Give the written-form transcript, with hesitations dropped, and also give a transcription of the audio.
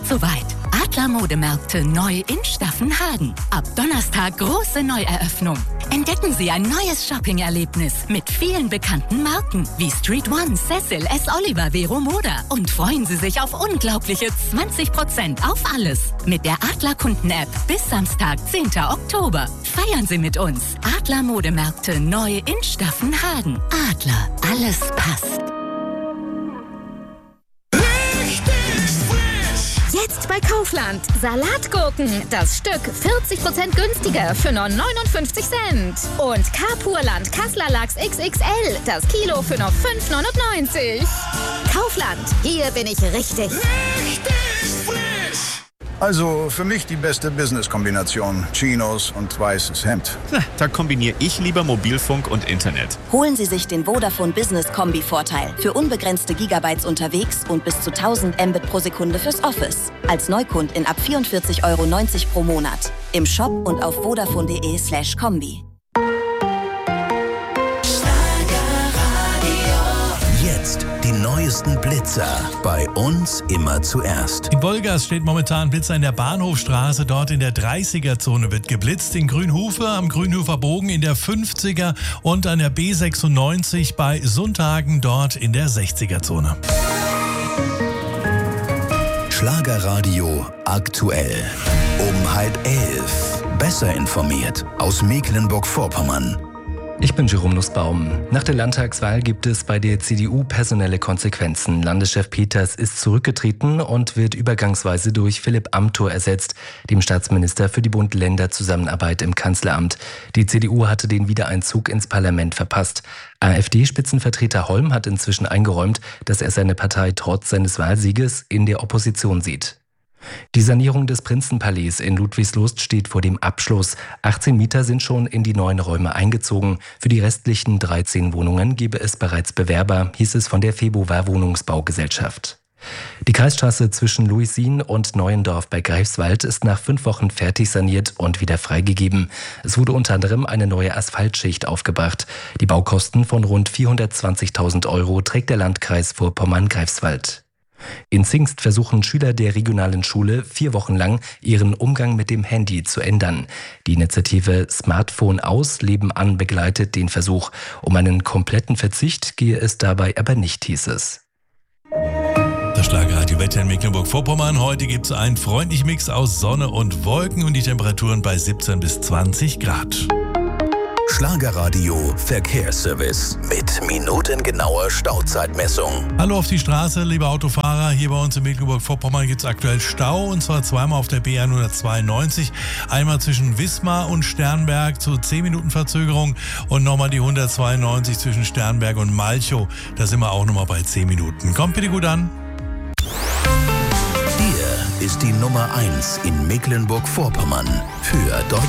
soweit. Adler Modemärkte neu in Staffenhagen. Ab Donnerstag große Neueröffnung. Entdecken Sie ein neues Shopping-Erlebnis mit vielen bekannten Marken wie Street One, Cecil, S. Oliver, Vero Moda. Und freuen Sie sich auf unglaubliche 20% auf alles. Mit der Adler-Kunden-App bis Samstag, 10. Oktober. Feiern Sie mit uns. Adler Modemärkte neu in Staffenhagen. Adler, alles passt. Jetzt bei Kaufland. Salatgurken. Das Stück 40% günstiger für nur 59 Cent. Und Carpurland Kassler Lachs XXL. Das Kilo für nur 5,99. Kaufland. Hier bin ich richtig. Also für mich die beste Business-Kombination. Chinos und weißes Hemd. Da kombiniere ich lieber Mobilfunk und Internet. Holen Sie sich den Vodafone Business Kombi-Vorteil. Für unbegrenzte Gigabytes unterwegs und bis zu 1000 Mbit pro Sekunde fürs Office. Als Neukundin ab 44,90 € pro Monat. Im Shop und auf vodafone.de/kombi. Jetzt die neuesten Blitzer. Bei uns immer zuerst. In Wolgast steht momentan Blitzer in der Bahnhofstraße. Dort in der 30er-Zone wird geblitzt. In Grünhofer am Grünhofer Bogen in der 50er und an der B96 bei Sundhagen dort in der 60er-Zone. Schlagerradio aktuell. Um 10:30. Besser informiert aus Mecklenburg-Vorpommern. Ich bin Jerome Nussbaum. Nach der Landtagswahl gibt es bei der CDU personelle Konsequenzen. Landeschef Peters ist zurückgetreten und wird übergangsweise durch Philipp Amthor ersetzt, dem Staatsminister für die Bund-Länder-Zusammenarbeit im Kanzleramt. Die CDU hatte den Wiedereinzug ins Parlament verpasst. AfD-Spitzenvertreter Holm hat inzwischen eingeräumt, dass er seine Partei trotz seines Wahlsieges in der Opposition sieht. Die Sanierung des Prinzenpalais in Ludwigslust steht vor dem Abschluss. 18 Mieter sind schon in die neuen Räume eingezogen. Für die restlichen 13 Wohnungen gebe es bereits Bewerber, hieß es von der Febovar Wohnungsbaugesellschaft. Die Kreisstraße zwischen Luisin und Neuendorf bei Greifswald ist nach 5 Wochen fertig saniert und wieder freigegeben. Es wurde unter anderem eine neue Asphaltschicht aufgebracht. Die Baukosten von rund 420.000 € trägt der Landkreis Vorpommern-Greifswald. In Zingst versuchen Schüler der regionalen Schule 4 Wochen lang ihren Umgang mit dem Handy zu ändern. Die Initiative Smartphone aus, Leben an begleitet den Versuch. Um einen kompletten Verzicht gehe es dabei aber nicht, hieß es. Das Schlagerradio-Wetter in Mecklenburg-Vorpommern. Heute gibt es einen freundlichen Mix aus Sonne und Wolken und die Temperaturen bei 17 bis 20 Grad. Schlagerradio Verkehrsservice mit minutengenauer Stauzeitmessung. Hallo auf die Straße, liebe Autofahrer. Hier bei uns in Mecklenburg-Vorpommern gibt es aktuell Stau und zwar zweimal auf der B192. Einmal zwischen Wismar und Sternberg zu 10 Minuten Verzögerung und nochmal die 192 zwischen Sternberg und Malchow. Da sind wir auch nochmal bei 10 Minuten. Kommt bitte gut an. Hier ist die Nummer 1 in Mecklenburg-Vorpommern für Deutschland.